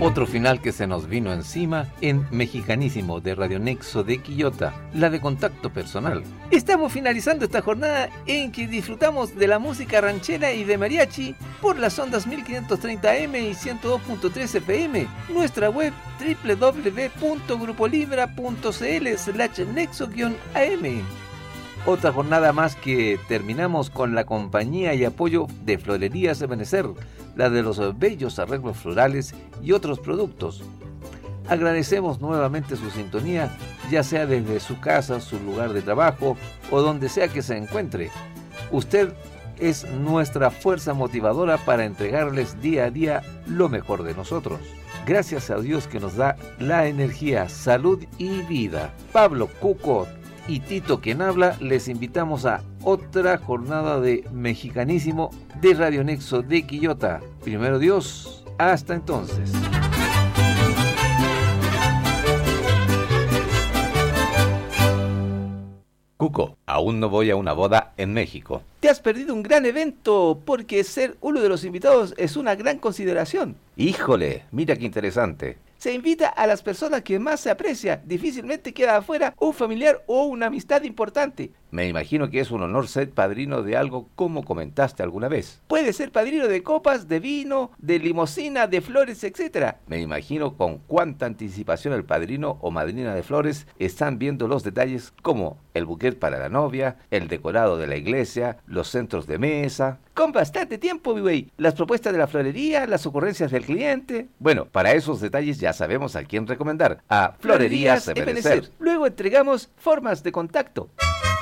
Otro final que se nos vino encima en Mexicanísimo de Radio Nexo de Quillota, la de contacto personal. Estamos finalizando esta jornada en que disfrutamos de la música ranchera y de mariachi por las ondas 1530M y 102.3 FM, nuestra web www.grupolibra.cl/nexo-am. Otra jornada más que terminamos con la compañía y apoyo de Florerías Ebenecer, la de los bellos arreglos florales y otros productos. Agradecemos nuevamente su sintonía, ya sea desde su casa, su lugar de trabajo o donde sea que se encuentre. Usted es nuestra fuerza motivadora para entregarles día a día lo mejor de nosotros. Gracias a Dios que nos da la energía, salud y vida. Pablo, Cuco y Tito, quien habla, les invitamos a otra jornada de Mexicanísimo de Radio Nexo de Quillota. Primero Dios, hasta entonces. Cuco, aún no voy a una boda en México. Te has perdido un gran evento porque ser uno de los invitados es una gran consideración. Híjole, mira qué interesante. Se invita a las personas que más se aprecia. Difícilmente queda afuera un familiar o una amistad importante. Me imagino que es un honor ser padrino de algo como comentaste alguna vez. Puede ser padrino de copas, de vino, de limosina, de flores, etc. Me imagino con cuánta anticipación el padrino o madrina de flores están viendo los detalles como el buquet para la novia, el decorado de la iglesia, los centros de mesa. Con bastante tiempo, mi güey. Las propuestas de la florería, las ocurrencias del cliente. Bueno, para esos detalles ya sabemos a quién recomendar. A Florerías Ebenecer. Luego entregamos formas de contacto.